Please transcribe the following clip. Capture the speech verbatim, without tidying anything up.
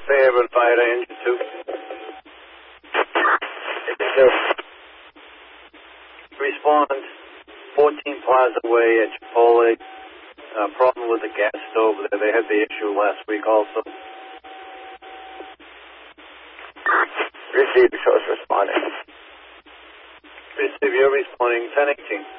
Fairwood Fire Engine two. Respond fourteen Plaza Way at Chipotle. Uh, problem with the gas stove there. They had the issue last week also. Receive, shows responding. Receive, you're responding ten eighteen.